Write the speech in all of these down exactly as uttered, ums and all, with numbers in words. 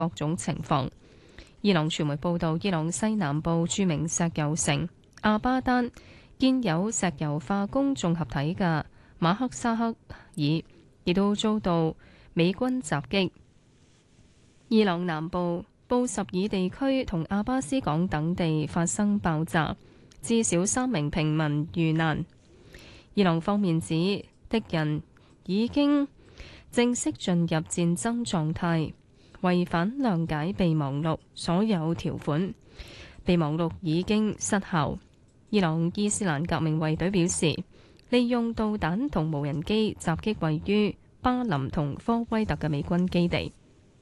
各種情況。伊朗傳媒報道，伊朗西南部著名石油城阿巴丹建有石油化工綜合體嘅馬克沙克爾亦都遭到美軍襲擊。伊朗南部布什爾地區同阿巴斯港等地發生爆炸，至少三名平民遇難。伊朗方面指敵人已經正式進入戰爭狀態，違反諒解備忘錄所有條款，備忘錄已經失效。伊朗伊斯蘭革命衛隊表示，利用導彈同無人機襲擊位於巴林同科威特嘅美軍基地。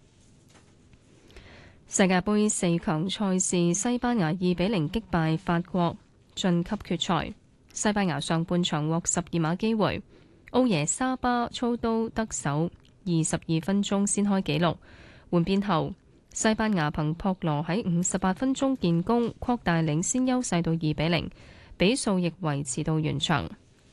世界盃四強賽事，西班牙二比零擊敗法國，晉級決賽。西班牙上半場獲十二碼機會，奧耶沙巴操刀得手，二十二分鐘先開紀錄。換邊後，西班牙憑博羅喺五十八分鐘建功，擴大領先優勢到二比零，比數亦維持到完場。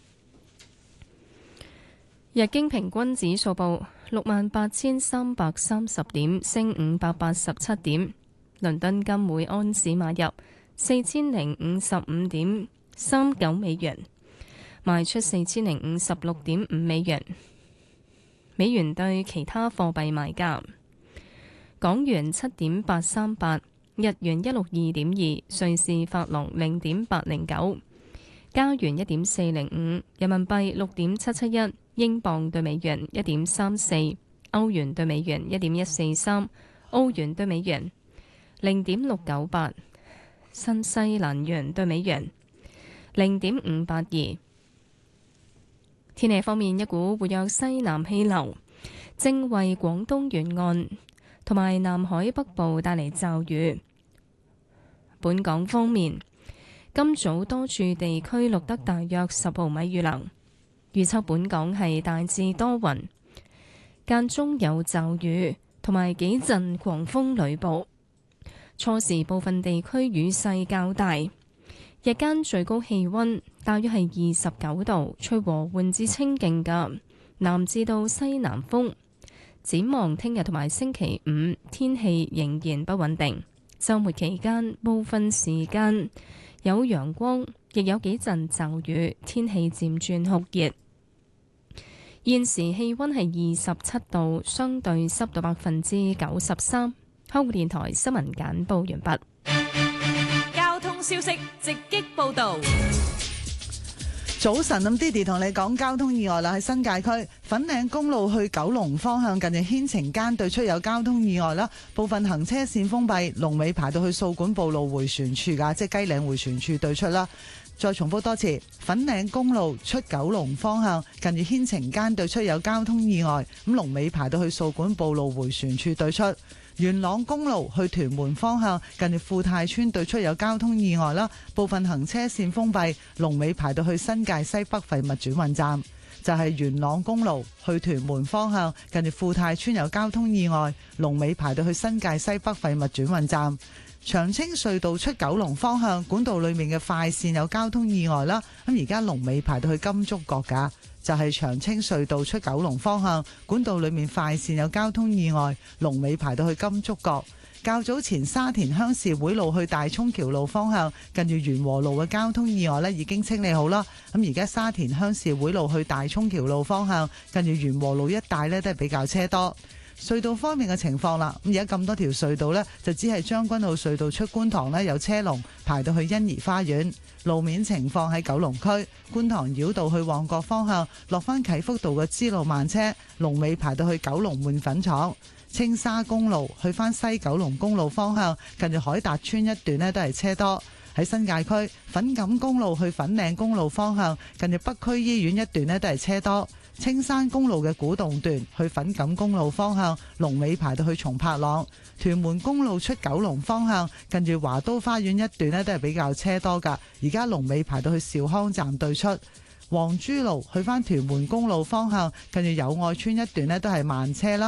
日經平均指數報六萬八千三百三十點，升五百八十七點。倫敦金每安士買入四千零五十五點三九美元，賣出四千零五十六點五美元。美元對其他貨幣賣價：港元七點八三八，日元一六二點二，瑞士法郎零點八零九，加元一點四零五，人民幣六點七七一。英鎊對美元一點三四，歐元對美元一點一四三，澳元對美元零點六九八，新西蘭元對美元零點五八二。天氣方面，一股活躍西南氣流正為廣東沿岸同埋南海北部帶嚟驟雨。本港方面，今早多處地區錄得大約十毫米雨量。預測本港係大致多雲，間中有驟雨，同埋幾陣狂風雷暴。初時部分地區雨勢較大，日間最高氣溫大約係二十九度，吹和緩至清勁嘅南至到西南風。展望聽日同埋星期五，天氣仍然不穩定。週末期間部分時間有陽光，亦有幾陣驟雨，天氣漸轉酷熱。現時氣溫係二十七度，相對濕度百分之九十三。香港電台新聞簡報完畢。 交通消息直擊報道。 早晨，咁 Didi 同你講交通意外啦，喺新界區粉嶺公路去九龍方向近住牽晴間對出有交通意外啦，部分行車線封閉，龍尾排到去掃管埔路迴旋處噶，即係雞嶺迴旋處對出啦。再重複多次，粉嶺公路出九龍方向近住牽晴間對出有交通意外，咁龍尾排到去掃管埔路迴旋處對出。元朗公路去屯門方向近住富泰村對出有交通意外啦，部分行車線封閉，龍尾排到去新界西北廢物轉運站。就係元朗公路去屯門方向近住富泰村有交通意外，龍尾排到去新界西北廢物轉運站。長青隧道出九龍方向管道裏面嘅快線有交通意外啦，咁而家龍尾排到去金竹角噶。就係長青隧道出九龍方向管道裏面快線有交通意外，龍尾排到去金竹角。較早前沙田鄉事會路去大涌橋路方向近住元和路嘅交通意外呢已經清理好啦，咁而家沙田鄉事會路去大涌橋路方向近住元和路一帶呢都係比較車多。隧道方面嘅情況啦，咁而家咁多條隧道呢，就只係將軍澳隧道出觀塘呢有車龍排到去欣怡花園。路面情況喺九龍區觀塘繞道去旺角方向落返啟福道嘅支路慢車，龍尾排到去九龍換粉廠。青沙公路去返西九龍公路方向近住海達村一段呢都係車多。喺新界區粉錦公路去粉嶺公路方向近住北區醫院一段呢都係車多。青山公路嘅古洞段去粉錦公路方向龍尾排到去松柏塱。屯門公路出九龍方向近住華都花園一段呢都係比較車多噶，而家龍尾排到去兆康站對出。黃珠路去返屯門公路方向近住友愛村一段呢都係慢車啦。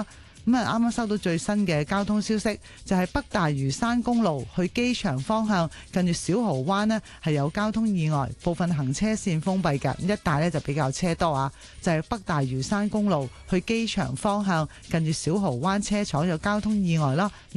咁啊，啱啱收到最新嘅交通消息，就係北大嶼山公路去機場方向近住小蠔灣呢係有交通意外，部分行車線封閉嘅，一帶呢就比較車多啊。就係北大嶼山公路去機場方向近住小蠔灣車廠有交通意外啦。